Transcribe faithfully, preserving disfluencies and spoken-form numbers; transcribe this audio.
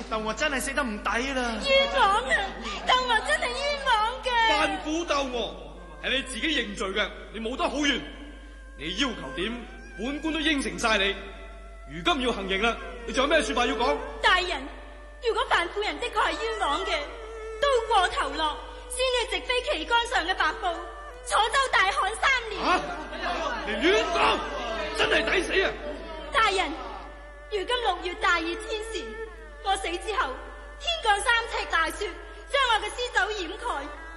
但我真係死得唔抵啦。 冤枉啊！鬥我真係冤枉嘅。 范府鬥我係你自己認罪嘅，你冇得好怨。你要求點，本官都應承晒你。如今要行刑啦，你仲有咩說話要講？ 大人，如果范夫人的確係冤枉嘅，刀過頭落，先至直飛旗杆上嘅白布，楚州大旱三年。 啊！你亂講，真係抵死啊！ 大人，如今六月大熱天時，我死之後，天降三尺大雪，將我嘅屍首掩蓋。